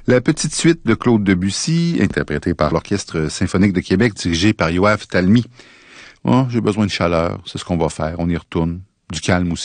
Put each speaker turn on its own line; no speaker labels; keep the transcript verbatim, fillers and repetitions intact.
La petite suite de Claude Debussy, interprétée par l'Orchestre symphonique de Québec, dirigé par Yoav Talmy. Oh, j'ai besoin de chaleur, c'est ce qu'on va faire, on y retourne. Du calme aussi.